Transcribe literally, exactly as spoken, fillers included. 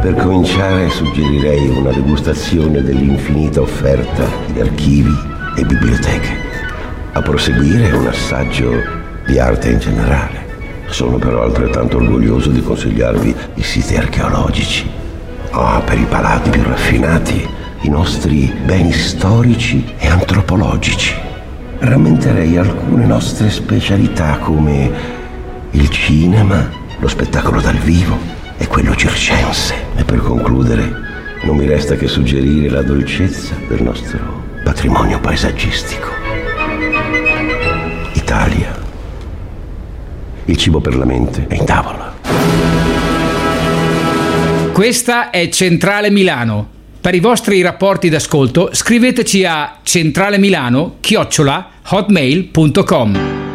Per cominciare suggerirei una degustazione dell'infinita offerta di archivi e biblioteche. A proseguire un assaggio di arte in generale. Sono però altrettanto orgoglioso di consigliarvi i siti archeologici. Oh, per i palati più raffinati, i nostri beni storici e antropologici. Rammenterei alcune nostre specialità come il cinema, lo spettacolo dal vivo e quello circense. E per concludere, non mi resta che suggerire la dolcezza del nostro patrimonio paesaggistico. Italia. Il cibo per la mente è in tavola. Questa è Centrale Milano. Per i vostri rapporti d'ascolto scriveteci a centralemilano chiocciola hotmail punto com.